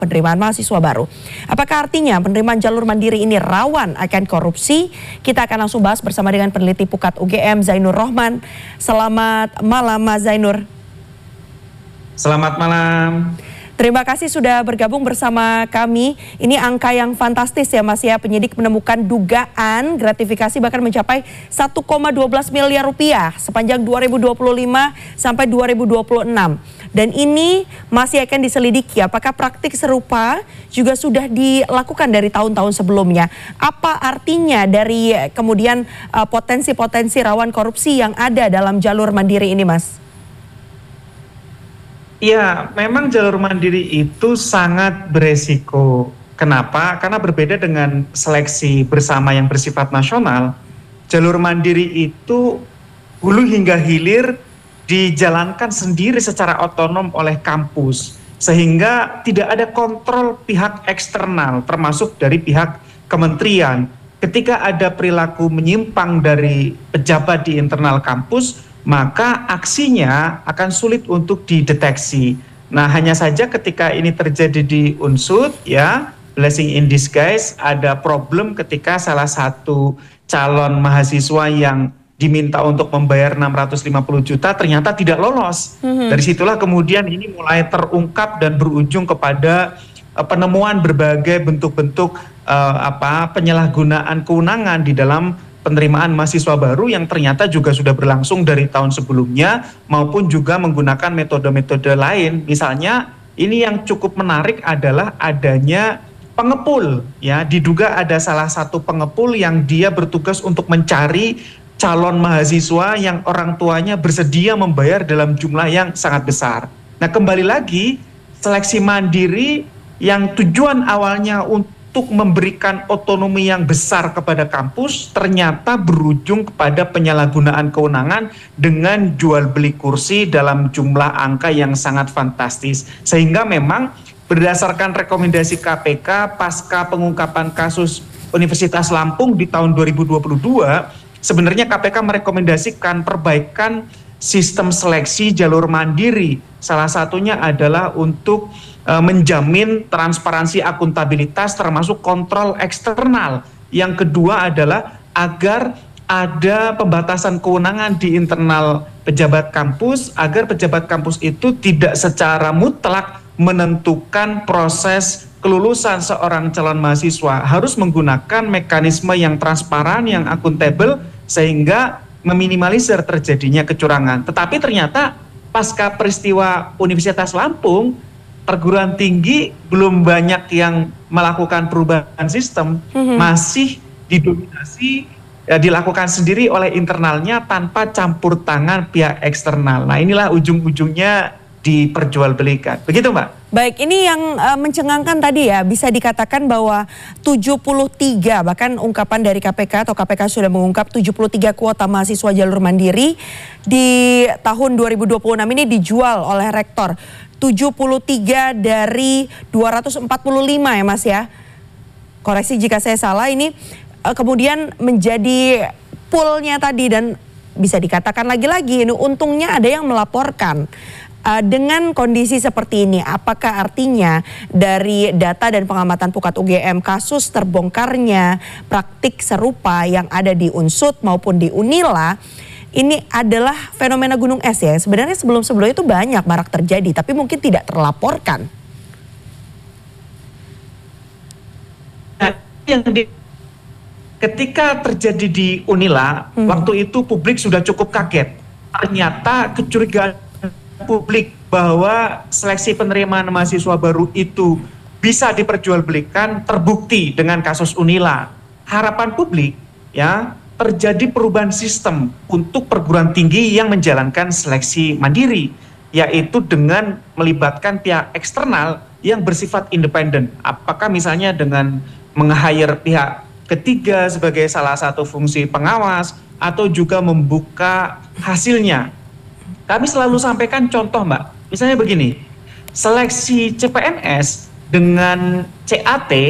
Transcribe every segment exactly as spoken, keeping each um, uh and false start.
penerimaan mahasiswa baru. Apakah artinya penerimaan jalur mandiri ini rawan akan korupsi? Kita akan langsung bahas bersama dengan peneliti Pukat U G M Zainur Rohman. Selamat malam Mas Zainur. Selamat malam. Terima kasih sudah bergabung bersama kami. Ini angka yang fantastis ya Mas ya. Penyidik menemukan dugaan gratifikasi bahkan mencapai satu koma dua belas miliar rupiah sepanjang dua ribu dua puluh lima sampai dua ribu dua puluh enam. Dan ini masih akan diselidiki apakah praktik serupa juga sudah dilakukan dari tahun-tahun sebelumnya. Apa artinya dari kemudian potensi-potensi uh, rawan korupsi yang ada dalam jalur mandiri ini Mas? Ya, memang jalur mandiri itu sangat beresiko. Kenapa? Karena berbeda dengan seleksi bersama yang bersifat nasional, jalur mandiri itu hulu hingga hilir dijalankan sendiri secara otonom oleh kampus. Sehingga tidak ada kontrol pihak eksternal, termasuk dari pihak kementerian. Ketika ada perilaku menyimpang dari pejabat di internal kampus, maka aksinya akan sulit untuk dideteksi. Nah, hanya saja ketika ini terjadi di Unsud, ya, blessing in disguise, ada problem ketika salah satu calon mahasiswa yang diminta untuk membayar enam ratus lima puluh juta ternyata tidak lolos. Mm-hmm. Dari situlah kemudian ini mulai terungkap dan berujung kepada uh, penemuan berbagai bentuk-bentuk uh, apa penyalahgunaan kewenangan di dalam penerimaan mahasiswa baru yang ternyata juga sudah berlangsung dari tahun sebelumnya maupun juga menggunakan metode-metode lain. Misalnya ini yang cukup menarik adalah adanya pengepul, ya, diduga ada salah satu pengepul yang dia bertugas untuk mencari calon mahasiswa yang orang tuanya bersedia membayar dalam jumlah yang sangat besar. Nah, kembali lagi seleksi mandiri yang tujuan awalnya untuk untuk memberikan otonomi yang besar kepada kampus ternyata berujung kepada penyalahgunaan kewenangan dengan jual beli kursi dalam jumlah angka yang sangat fantastis. Sehingga memang berdasarkan rekomendasi K P K pasca pengungkapan kasus Universitas Lampung di tahun dua ribu dua puluh dua, sebenarnya K P K merekomendasikan perbaikan sistem seleksi jalur mandiri. Salah satunya adalah untuk menjamin transparansi akuntabilitas termasuk kontrol eksternal. Yang kedua adalah agar ada pembatasan kewenangan di internal pejabat kampus agar pejabat kampus itu tidak secara mutlak menentukan proses kelulusan seorang calon mahasiswa, harus menggunakan mekanisme yang transparan, yang akuntabel sehingga meminimalisir terjadinya kecurangan. Tetapi ternyata pasca peristiwa Universitas Lampung, perguruan tinggi belum banyak yang melakukan perubahan sistem, mm-hmm. masih didominasi ya, dilakukan sendiri oleh internalnya tanpa campur tangan pihak eksternal. Nah, inilah ujung-ujungnya diperjualbelikan. Begitu, Mbak? Baik, ini yang uh, mencengangkan tadi ya, bisa dikatakan bahwa tujuh puluh tiga, bahkan ungkapan dari K P K atau K P K sudah mengungkap tujuh puluh tiga kuota mahasiswa jalur mandiri di tahun dua ribu dua puluh enam ini dijual oleh rektor. tujuh puluh tiga dari dua ratus empat puluh lima ya Mas ya. Koreksi jika saya salah, ini uh, kemudian menjadi poolnya tadi dan bisa dikatakan lagi-lagi ini untungnya ada yang melaporkan. Uh, dengan kondisi seperti ini, apakah artinya dari data dan pengamatan Pukat U G M kasus terbongkarnya praktik serupa yang ada di Unsud maupun di Unila, ini adalah fenomena gunung es ya? Sebenarnya sebelum-sebelumnya itu banyak marak terjadi, tapi mungkin tidak terlaporkan. Ketika terjadi di Unila, hmm. waktu itu publik sudah cukup kaget. Ternyata kecurigaan publik bahwa seleksi penerimaan mahasiswa baru itu bisa diperjualbelikan terbukti dengan kasus Unila. Harapan publik ya terjadi perubahan sistem untuk perguruan tinggi yang menjalankan seleksi mandiri, yaitu dengan melibatkan pihak eksternal yang bersifat independen. Apakah misalnya dengan meng-hire pihak ketiga sebagai salah satu fungsi pengawas atau juga membuka hasilnya. Kami selalu sampaikan contoh, Mbak. Misalnya begini, seleksi C P N S dengan C A T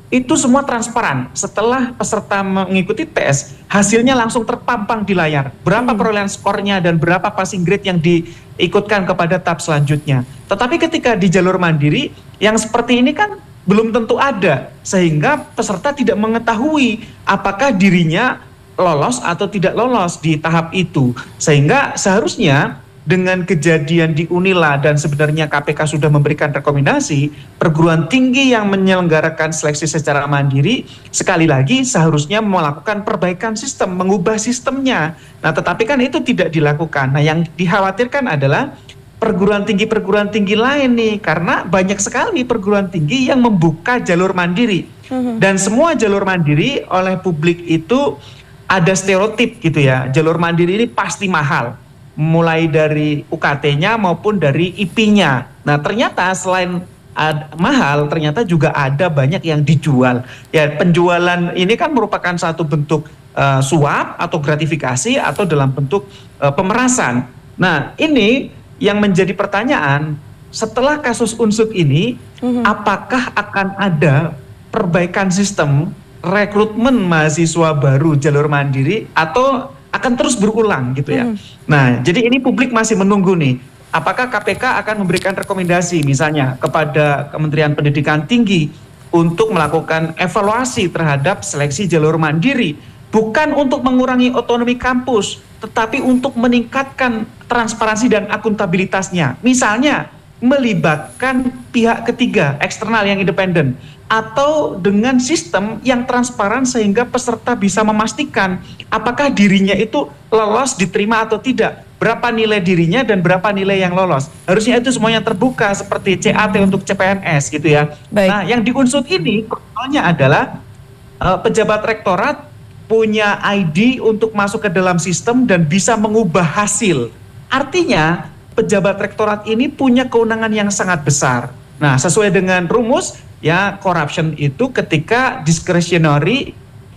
itu semua transparan. Setelah peserta mengikuti tes, hasilnya langsung terpampang di layar. Berapa Hmm. perolehan skornya dan berapa passing grade yang diikutkan kepada tahap selanjutnya. Tetapi ketika di jalur mandiri, yang seperti ini kan belum tentu ada. Sehingga peserta tidak mengetahui apakah dirinya lolos atau tidak lolos di tahap itu. Sehingga seharusnya dengan kejadian di Unila dan sebenarnya K P K sudah memberikan rekomendasi, perguruan tinggi yang menyelenggarakan seleksi secara mandiri sekali lagi seharusnya melakukan perbaikan sistem, mengubah sistemnya. Nah, tetapi kan itu tidak dilakukan. Nah, yang dikhawatirkan adalah perguruan tinggi-perguruan tinggi lain nih, karena banyak sekali perguruan tinggi yang membuka jalur mandiri. Dan semua jalur mandiri oleh publik itu ada stereotip gitu ya, jalur mandiri ini pasti mahal. Mulai dari U K T-nya maupun dari I P-nya. Nah, ternyata selain ad, mahal, ternyata juga ada banyak yang dijual. Ya, penjualan ini kan merupakan satu bentuk uh, suap atau gratifikasi atau dalam bentuk uh, pemerasan. Nah, ini yang menjadi pertanyaan, setelah kasus Unsut ini, mm-hmm. apakah akan ada perbaikan sistem rekrutmen mahasiswa baru jalur mandiri atau akan terus berulang gitu ya. Hmm. Nah, jadi ini publik masih menunggu nih. Apakah K P K akan memberikan rekomendasi misalnya kepada Kementerian Pendidikan Tinggi untuk melakukan evaluasi terhadap seleksi jalur mandiri. Bukan untuk mengurangi otonomi kampus, tetapi untuk meningkatkan transparansi dan akuntabilitasnya. Misalnya, melibatkan pihak ketiga, eksternal yang independen. Atau dengan sistem yang transparan sehingga peserta bisa memastikan apakah dirinya itu lolos diterima atau tidak, berapa nilai dirinya dan berapa nilai yang lolos. Harusnya itu semuanya terbuka seperti C A T untuk C P N S gitu ya. Baik. Nah, yang di Unsut ini persoalannya adalah uh, pejabat rektorat punya I D untuk masuk ke dalam sistem dan bisa mengubah hasil. Artinya pejabat rektorat ini punya kewenangan yang sangat besar. Nah, sesuai dengan rumus, ya, corruption itu ketika discretionary,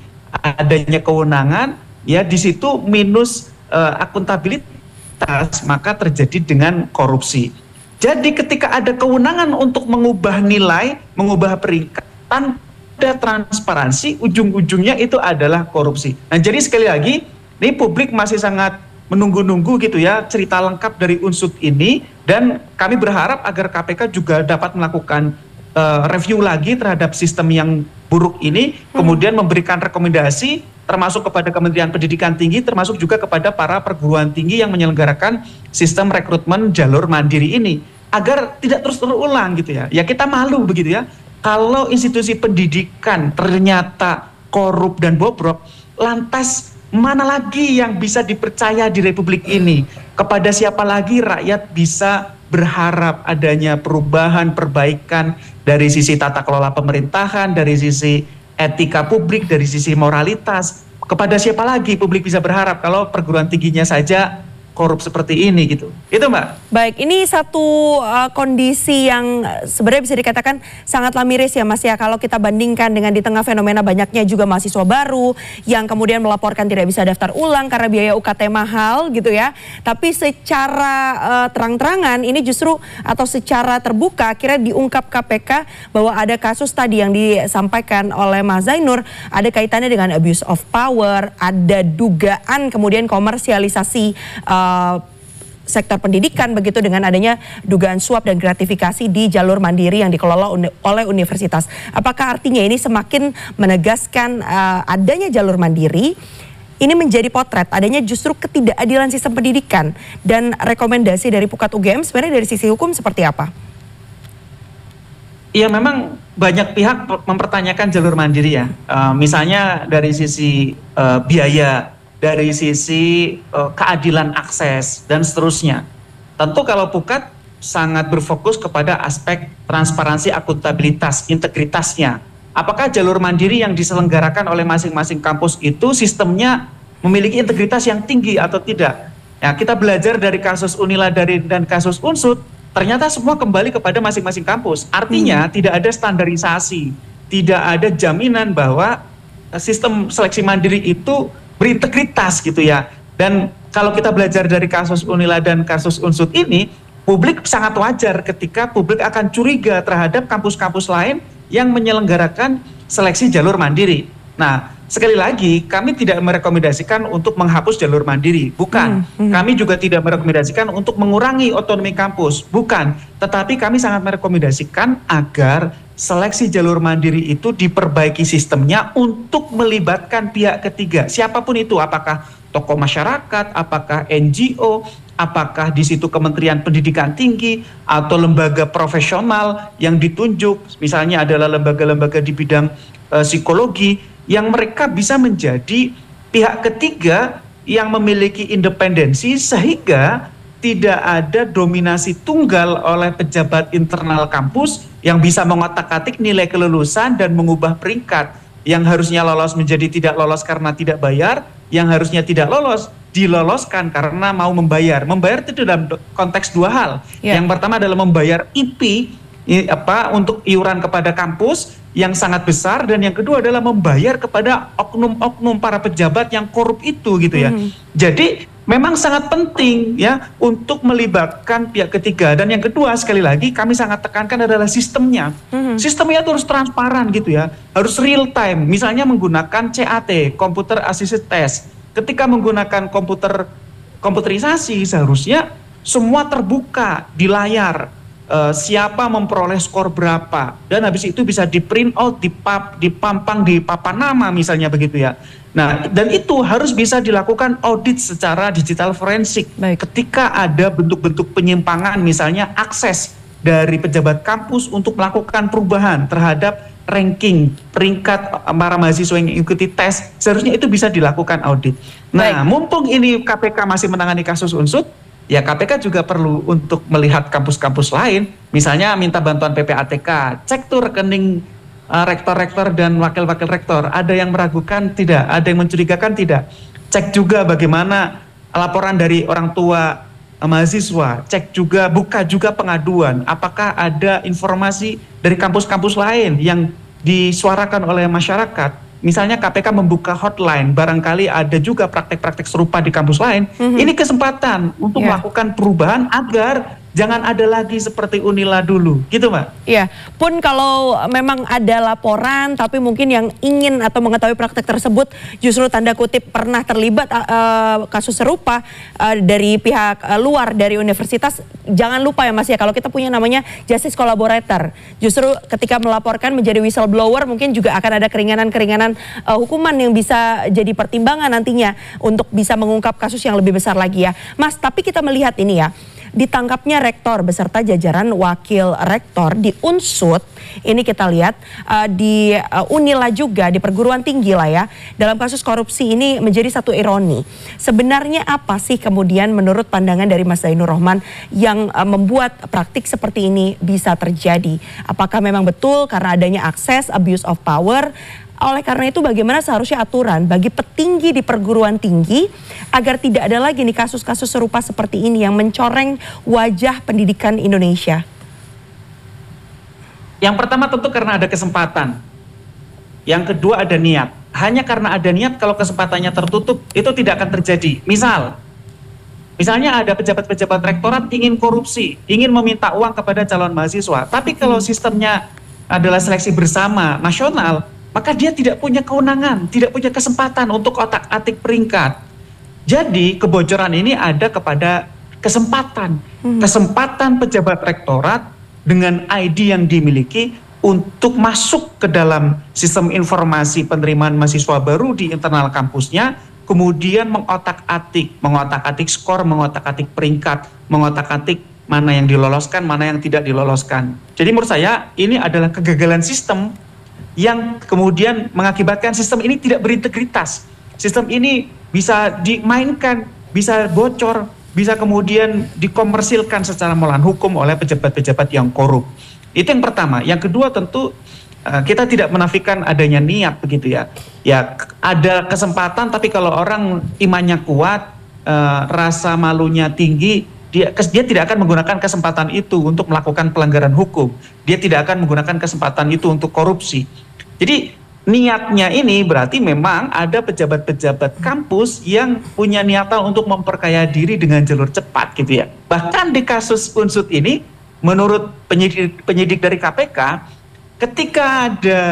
adanya kewenangan, ya di situ minus uh, akuntabilitas, maka terjadi dengan korupsi. Jadi ketika ada kewenangan untuk mengubah nilai, mengubah peringkat, tanpa transparansi, ujung-ujungnya itu adalah korupsi. Nah, jadi sekali lagi, ini publik masih sangat menunggu-nunggu gitu ya cerita lengkap dari Unsut ini, dan kami berharap agar K P K juga dapat melakukan uh, review lagi terhadap sistem yang buruk ini, hmm. kemudian memberikan rekomendasi termasuk kepada Kementerian Pendidikan Tinggi, termasuk juga kepada para perguruan tinggi yang menyelenggarakan sistem rekrutmen jalur mandiri ini, agar tidak terus terulang gitu ya. Ya, kita malu begitu ya, kalau institusi pendidikan ternyata korup dan bobrok, lantas mana lagi yang bisa dipercaya di Republik ini? Kepada siapa lagi rakyat bisa berharap adanya perubahan, perbaikan dari sisi tata kelola pemerintahan, dari sisi etika publik, dari sisi moralitas? Kepada siapa lagi publik bisa berharap kalau perguruan tingginya saja korup seperti ini gitu. Itu Mbak. Baik, ini satu uh, kondisi yang sebenarnya bisa dikatakan sangatlah miris ya Mas ya, kalau kita bandingkan dengan di tengah fenomena banyaknya juga mahasiswa baru yang kemudian melaporkan tidak bisa daftar ulang karena biaya U K T mahal gitu ya. Tapi secara uh, terang-terangan ini justru atau secara terbuka kira diungkap K P K bahwa ada kasus tadi yang disampaikan oleh Mas Zainur, ada kaitannya dengan abuse of power, ada dugaan kemudian komersialisasi uh, Uh, sektor pendidikan begitu dengan adanya dugaan suap dan gratifikasi di jalur mandiri yang dikelola uni oleh universitas. Apakah artinya ini semakin menegaskan uh, adanya jalur mandiri ini menjadi potret adanya justru ketidakadilan sistem pendidikan, dan rekomendasi dari Pukat U G M sebenarnya dari sisi hukum seperti apa? Iya, memang banyak pihak mempertanyakan jalur mandiri ya. Uh, misalnya dari sisi uh, biaya, dari sisi uh, keadilan akses, dan seterusnya. Tentu kalau Pukat sangat berfokus kepada aspek transparansi, akuntabilitas, integritasnya. Apakah jalur mandiri yang diselenggarakan oleh masing-masing kampus itu sistemnya memiliki integritas yang tinggi atau tidak? Ya, kita belajar dari kasus Unila dari, dan kasus Unsut, ternyata semua kembali kepada masing-masing kampus. Artinya hmm. tidak ada standarisasi, tidak ada jaminan bahwa sistem seleksi mandiri itu berintegritas gitu ya. Dan kalau kita belajar dari kasus Unila dan kasus Unsut ini, publik sangat wajar ketika publik akan curiga terhadap kampus-kampus lain yang menyelenggarakan seleksi jalur mandiri. Nah, sekali lagi kami tidak merekomendasikan untuk menghapus jalur mandiri, bukan. Hmm, hmm. Kami juga tidak merekomendasikan untuk mengurangi otonomi kampus, bukan. Tetapi kami sangat merekomendasikan agar seleksi jalur mandiri itu diperbaiki sistemnya untuk melibatkan pihak ketiga, siapapun itu, apakah tokoh masyarakat, apakah N G O, apakah di situ Kementerian Pendidikan Tinggi atau lembaga profesional yang ditunjuk, misalnya adalah lembaga-lembaga di bidang uh, psikologi, yang mereka bisa menjadi pihak ketiga yang memiliki independensi sehingga tidak ada dominasi tunggal oleh pejabat internal kampus yang bisa mengotak-atik nilai kelulusan dan mengubah peringkat. Yang harusnya lolos menjadi tidak lolos karena tidak bayar, yang harusnya tidak lolos diloloskan karena mau membayar. Membayar itu dalam konteks dua hal. Yeah. Yang pertama adalah membayar I P I, apa untuk iuran kepada kampus yang sangat besar, dan yang kedua adalah membayar kepada oknum-oknum para pejabat yang korup itu gitu ya. Mm. Jadi memang sangat penting ya untuk melibatkan pihak ketiga, dan yang kedua sekali lagi kami sangat tekankan adalah sistemnya. Mm-hmm. Sistemnya itu harus transparan gitu ya, harus real time. Misalnya menggunakan C A T, Computer Assisted Test. Ketika menggunakan komputer komputerisasi seharusnya semua terbuka di layar. Uh, siapa memperoleh skor berapa, dan habis itu bisa di print out, dipap, dipampang di papan nama misalnya begitu ya. Nah, dan itu harus bisa dilakukan audit secara digital forensik. Baik. Ketika ada bentuk-bentuk penyimpangan, misalnya akses dari pejabat kampus untuk melakukan perubahan terhadap ranking peringkat para mahasiswa yang mengikuti tes, seharusnya itu bisa dilakukan audit. Nah, baik, mumpung ini K P K masih menangani kasus unsut, ya K P K juga perlu untuk melihat kampus-kampus lain, misalnya minta bantuan P P A T K, cek tuh rekening uh, rektor-rektor dan wakil-wakil rektor, ada yang meragukan tidak, ada yang mencurigakan tidak, cek juga bagaimana laporan dari orang tua uh, mahasiswa, cek juga, buka juga pengaduan, apakah ada informasi dari kampus-kampus lain yang disuarakan oleh masyarakat. Misalnya K P K membuka hotline, barangkali ada juga praktek-praktek serupa di kampus lain. Mm-hmm. Ini kesempatan untuk yeah. melakukan perubahan agar jangan ada lagi seperti Unila dulu, gitu Mbak. Iya, pun kalau memang ada laporan, tapi mungkin yang ingin atau mengetahui praktek tersebut justru tanda kutip pernah terlibat uh, kasus serupa uh, dari pihak uh, luar dari universitas, jangan lupa ya Mas ya, kalau kita punya namanya justice collaborator, justru ketika melaporkan menjadi whistleblower mungkin juga akan ada keringanan-keringanan uh, hukuman yang bisa jadi pertimbangan nantinya untuk bisa mengungkap kasus yang lebih besar lagi ya. Mas, tapi kita melihat ini ya, ditangkapnya rektor beserta jajaran wakil rektor di Unsut, ini kita lihat uh, di uh, Unila juga, di perguruan tinggi lah ya, dalam kasus korupsi ini menjadi satu ironi. Sebenarnya apa sih kemudian menurut pandangan dari Mas Zainur Rohman yang uh, membuat praktik seperti ini bisa terjadi? Apakah memang betul karena adanya akses, abuse of power? Oleh karena itu bagaimana seharusnya aturan bagi petinggi di perguruan tinggi agar tidak ada lagi nih kasus-kasus serupa seperti ini yang mencoreng wajah pendidikan Indonesia? Yang pertama tentu karena ada kesempatan. Yang kedua ada niat. Hanya karena ada niat, kalau kesempatannya tertutup itu tidak akan terjadi. Misal, misalnya ada pejabat-pejabat rektorat ingin korupsi, ingin meminta uang kepada calon mahasiswa. Tapi kalau sistemnya adalah seleksi bersama nasional, maka dia tidak punya kewenangan, tidak punya kesempatan untuk otak-atik peringkat. Jadi kebocoran ini ada kepada kesempatan. Hmm. Kesempatan pejabat rektorat dengan I D yang dimiliki untuk masuk ke dalam sistem informasi penerimaan mahasiswa baru di internal kampusnya, kemudian mengotak-atik, mengotak-atik skor, mengotak-atik peringkat, mengotak-atik mana yang diloloskan, mana yang tidak diloloskan. Jadi menurut saya ini adalah kegagalan sistem yang kemudian mengakibatkan sistem ini tidak berintegritas. Sistem ini bisa dimainkan, bisa bocor, bisa kemudian dikomersilkan secara melawan hukum oleh pejabat-pejabat yang korup. Itu yang pertama. Yang kedua tentu kita tidak menafikan adanya niat begitu ya. Ya ada kesempatan, tapi kalau orang imannya kuat, rasa malunya tinggi, Dia, dia tidak akan menggunakan kesempatan itu untuk melakukan pelanggaran hukum. Dia tidak akan menggunakan kesempatan itu untuk korupsi. Jadi niatnya ini berarti memang ada pejabat-pejabat kampus yang punya niatan untuk memperkaya diri dengan jalur cepat gitu ya. Bahkan di kasus Unsut ini, menurut penyidik, penyidik dari K P K, ketika ada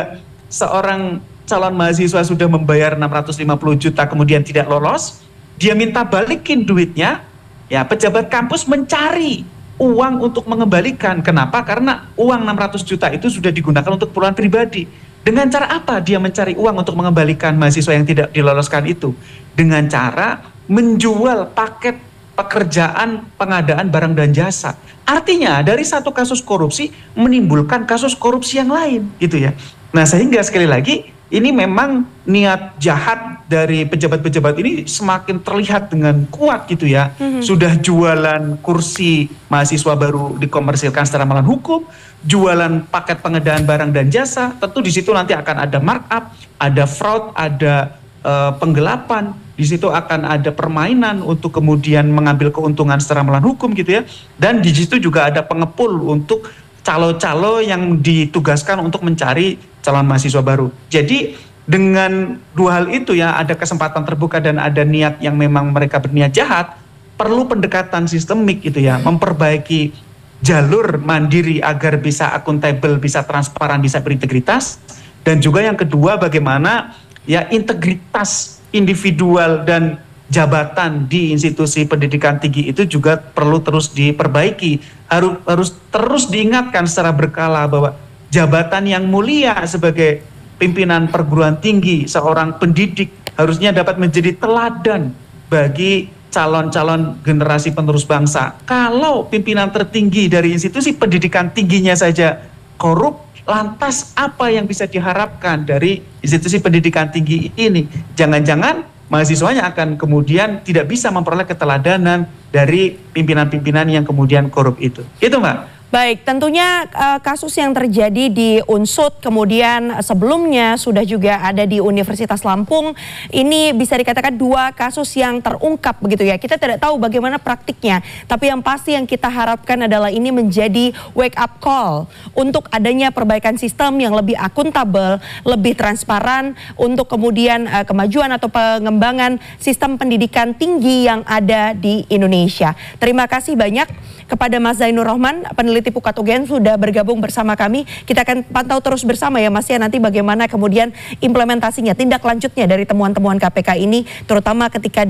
seorang calon mahasiswa sudah membayar enam ratus lima puluh juta kemudian tidak lolos, dia minta balikin duitnya, ya pejabat kampus mencari uang untuk mengembalikan. Kenapa? Karena uang enam ratus juta itu sudah digunakan untuk keperluan pribadi. Dengan cara apa dia mencari uang untuk mengembalikan mahasiswa yang tidak diloloskan itu? Dengan cara menjual paket pekerjaan pengadaan barang dan jasa. Artinya dari satu kasus korupsi menimbulkan kasus korupsi yang lain, gitu ya. Nah, sehingga sekali lagi ini memang niat jahat dari pejabat-pejabat ini semakin terlihat dengan kuat gitu ya. Mm-hmm. Sudah jualan kursi mahasiswa baru dikomersilkan secara melawan hukum, jualan paket pengadaan barang dan jasa, tentu di situ nanti akan ada markup, ada fraud, ada uh, penggelapan, di situ akan ada permainan untuk kemudian mengambil keuntungan secara melawan hukum gitu ya. Dan di situ juga ada pengepul untuk calo-calo yang ditugaskan untuk mencari calon mahasiswa baru. Jadi dengan dua hal itu ya, ada kesempatan terbuka dan ada niat yang memang mereka berniat jahat, perlu pendekatan sistemik gitu ya, memperbaiki jalur mandiri agar bisa akuntabel, bisa transparan, bisa berintegritas. Dan juga yang kedua bagaimana ya integritas individual dan jabatan di institusi pendidikan tinggi itu juga perlu terus diperbaiki. Harus harus terus diingatkan secara berkala bahwa jabatan yang mulia sebagai pimpinan perguruan tinggi, seorang pendidik harusnya dapat menjadi teladan bagi calon-calon generasi penerus bangsa. Kalau pimpinan tertinggi dari institusi pendidikan tingginya saja korup, lantas apa yang bisa diharapkan dari institusi pendidikan tinggi ini? Jangan-jangan mahasiswanya akan kemudian tidak bisa memperoleh keteladanan dari pimpinan-pimpinan yang kemudian korup itu. Itu Mbak. Baik, tentunya uh, kasus yang terjadi di Unsud, kemudian sebelumnya sudah juga ada di Universitas Lampung, ini bisa dikatakan dua kasus yang terungkap begitu ya. Kita tidak tahu bagaimana praktiknya, tapi yang pasti yang kita harapkan adalah ini menjadi wake up call untuk adanya perbaikan sistem yang lebih akuntabel, lebih transparan untuk kemudian uh, kemajuan atau pengembangan sistem pendidikan tinggi yang ada di Indonesia. Terima kasih banyak kepada Mas Zainur Rohman, peneliti Pukat U G M, sudah bergabung bersama kami. Kita akan pantau terus bersama ya Mas ya, nanti bagaimana kemudian implementasinya, tindak lanjutnya dari temuan-temuan K P K ini, terutama ketika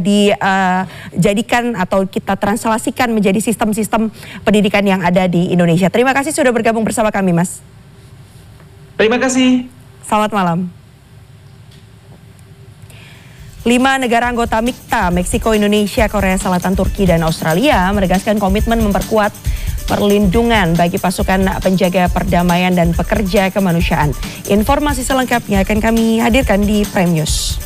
dijadikan uh, atau kita translasikan menjadi sistem-sistem pendidikan yang ada di Indonesia. Terima kasih sudah bergabung bersama kami Mas. Terima kasih. Selamat malam. Lima negara anggota M I K T A, Meksiko, Indonesia, Korea Selatan, Turki, dan Australia menegaskan komitmen memperkuat perlindungan bagi pasukan penjaga perdamaian dan pekerja kemanusiaan. Informasi selengkapnya akan kami hadirkan di Prime News.